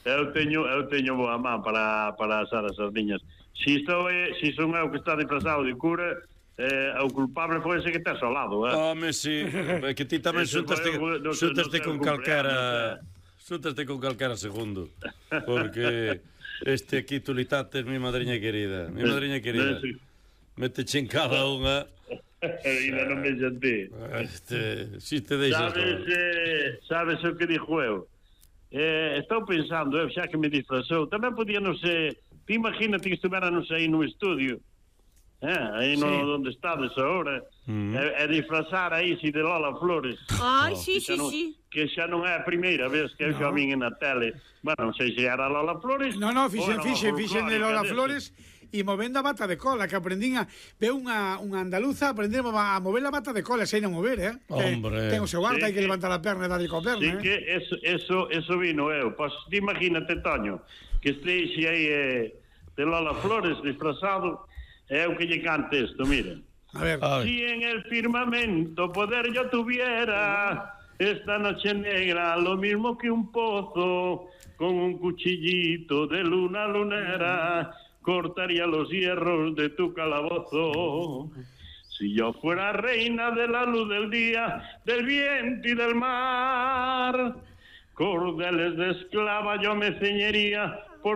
Eu teño boa man para asar as sardiñas. Si son eu que está disfrazado de cura, o culpable pode ser que estás ao lado, Home, si, é que ti tamén xuntaste con calquera segundo, porque aquí Tulitates, mi madriña querida, mete en cada unha. Ainda non me xantí. Si te deixas. Sabes o que dixo eu? Estou pensando, xa que me disfrazou, tamén podíanos ti imagínate que estuvéranos aí no estudio, aí onde estades agora, e disfrazar aí si de Lola Flores. Ai, sí. Que xa non é a primeira vez que eu xa vin na tele. Bueno, non sei se era Lola Flores. No, fixen de Lola Flores e movendo a bata de cola, que aprendín veo unha andaluza aprender a mover a bata de cola, sei non mover, Hombre. Ten o seu arte, hai que levantar a perna e darlle coa perna, Sí, que eso vino eu. Pois imagínate, Toño, que estexe aí de Lola Flores disfrazado, é o que lle cante isto, mira. A ver. Si en el firmamento poder yo tuviera esta noche negra, lo mismo que un pozo, con un cuchillito de luna lunera, cortaría los hierros de tu calabozo. Si yo fuera reina de la luz del día, del viento y del mar, cordeles de esclava yo me ceñiría